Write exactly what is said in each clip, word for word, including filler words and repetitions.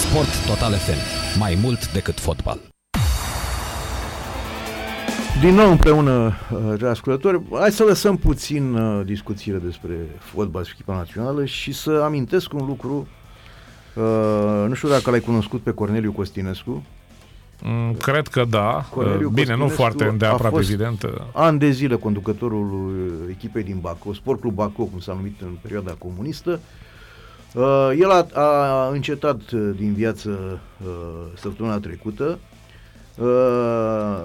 Sport Total F M. Mai mult decât fotbal. Din nou împreună, uh, ascultători, hai să lăsăm puțin uh, discuțiile despre fotbal și echipa națională și să amintesc un lucru. Uh, nu știu dacă l-ai cunoscut pe Corneliu Costinescu. Mm, cred că da. Corneliu Bine, nu foarte îndeaproape, evident. Ani de zile conducătorul echipei din Bacău, Sport Club Bacău, cum s-a numit în perioada comunistă. Uh, el a, a încetat din viață uh, săptămâna trecută. Uh,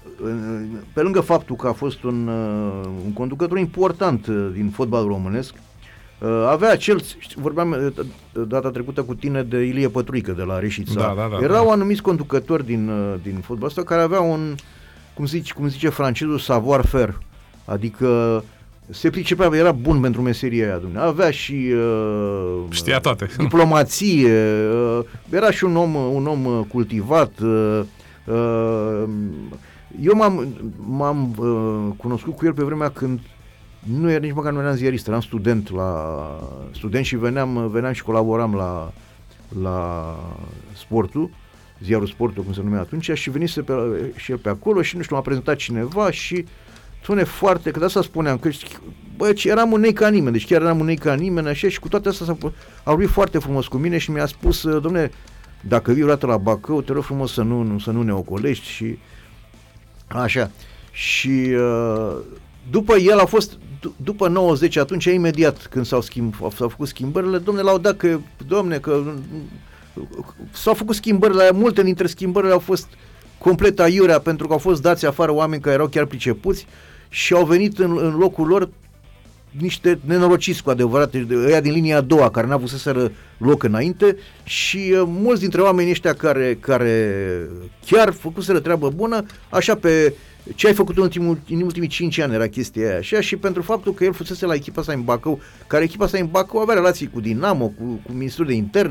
pe lângă faptul că a fost un, uh, un conducător important uh, din fotbal românesc, uh, avea acel, vorbeam uh, data trecută cu tine de Ilie Pătruică de la Reșița. Da, da, da, Erau da. anumiți conducători din, uh, din fotbal ăsta care aveau un, cum zice, cum zice francezul, savoir-faire, adică se pricepea, era bun pentru meseria aia, dumne. Avea și uh, știa toate. Diplomație, uh, era și un om, un om cultivat. Uh, uh, eu m-am, m-am uh, cunoscut cu el pe vremea când nu era nici măcar nu eram ziarist, eram student la student și veneam, veneam și colaboram la la Sportul, ziarul Sportul, cum se numea atunci, și venise pe, și el pe acolo și nu știu, m-a prezentat cineva și spune foarte, că de asta spuneam, că bă, eram un nei ca nimeni, deci chiar eram un nei ca nimeni, așa, și cu toate astea a vorbit foarte frumos cu mine și mi-a spus, dom'le, dacă vii o dată la Bacău, te rog frumos să nu, să nu ne ocolești și așa. Și uh, după el a fost, d- după nouăzeci, atunci imediat când s-au, schimb, s-au făcut schimbările, dom'le, l-au dat că, dom'le, că s-au făcut schimbările, multe dintre schimbările au fost complet aiurea, pentru că au fost dați afară oameni care erau chiar pricepuți și au venit în, în locul lor niște nenorociți cu adevărat, ăia din linia a doua, care n-avuseseră loc înainte și uh, mulți dintre oamenii ăștia care, care chiar făcuseră treabă bună, așa pe ce ai făcut în, ultimul, în ultimii cinci ani era chestia aia, așa, și pentru faptul că el fusese la echipa asta în Bacău, care echipa asta în Bacău avea relații cu Dinamo, cu, cu Ministrul de Interne,